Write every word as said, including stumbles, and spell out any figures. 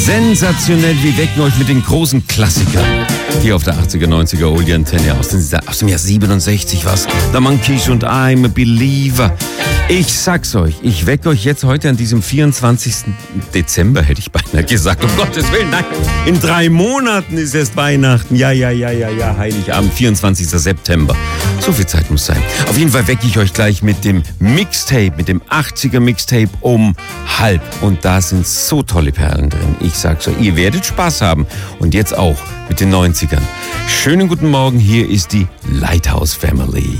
Sensationell, wir wecken euch mit den großen Klassikern. Hier auf der achtziger, neunziger Oldie Antenne aus, den, aus dem Jahr siebenundsechzig was. The Monkees und I'm a Believer. Ich sag's euch, ich wecke euch jetzt heute an diesem vierundzwanzigsten Dezember, hätte ich beinahe gesagt. Um Gottes Willen, nein, in drei Monaten ist erst Weihnachten. Ja, ja, ja, ja, ja, Heiligabend, vierundzwanzigster September. So viel Zeit muss sein. Auf jeden Fall wecke ich euch gleich mit dem Mixtape, mit dem achtziger Mixtape um halb. Und da sind so tolle Perlen drin. Ich sag's euch, ihr werdet Spaß haben. Und jetzt auch mit den neunzigern. Schönen guten Morgen, hier ist die Lighthouse Family.